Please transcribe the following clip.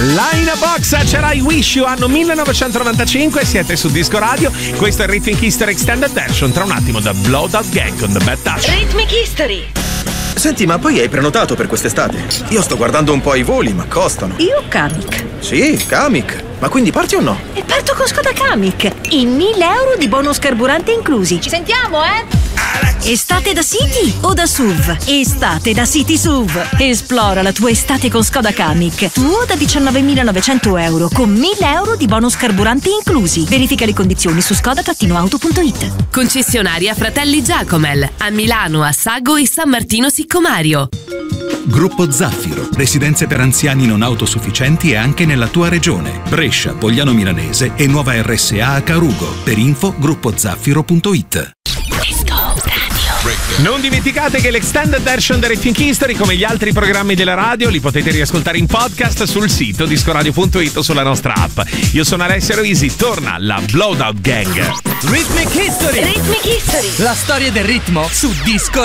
Line Box, c'era I Wish You, anno 1995, siete su Disco Radio, questo è Rhythmic History Extended Version, tra un attimo da Blood Out Gang con The Bad Touch. Rhythmic History. Senti, ma poi hai prenotato per quest'estate? Io sto guardando un po' i voli, ma costano. Io Kamiq. Sì, Kamiq. Ma quindi parti o no? E parto con Skoda Kamiq. I 1.000 euro di bonus carburante inclusi. Ci sentiamo, Estate da City o da SUV? Estate da City SUV. Esplora la tua estate con Skoda Kamiq. Tuo da 19.900 euro con 1.000 euro di bonus carburante inclusi. Verifica le condizioni su skoda-auto.it. Concessionaria Fratelli Giacomel a Milano, a Sago e San Martino Siccomario. Gruppo Zaffiro, residenze per anziani non autosufficienti e anche nella tua regione. Brescia, Pogliano Milanese e nuova RSA a Carugo. Per info gruppozaffiro.it. Non dimenticate che l'Extended Version di Rhythmic History, come gli altri programmi della radio, li potete riascoltare in podcast sul sito discoradio.it o sulla nostra app. Io sono Alessio Roisi, torna la Blood Out Gang. Rhythmic History. Rhythmic History. La storia del ritmo su Disco